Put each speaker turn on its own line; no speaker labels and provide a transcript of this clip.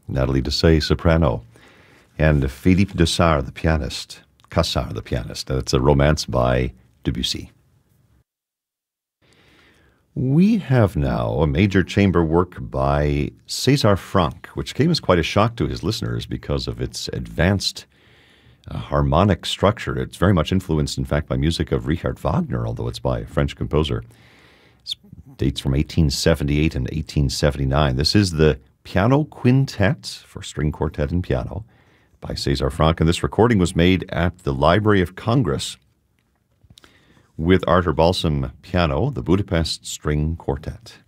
Nathalie Dessay, soprano, and Philippe Dessart, the pianist. Cassard, the pianist. That's a romance by Debussy. We have now a major chamber work by César Franck, which came as quite a shock to his listeners because of its advanced harmonic structure. It's very much influenced, in fact, by music of Richard Wagner, although it's by a French composer. It dates from 1878 and 1879. This is the Piano Quintet for string quartet and piano by César Franck, and this recording was made at the Library of Congress with Arthur Balsam piano, the Budapest String Quartet.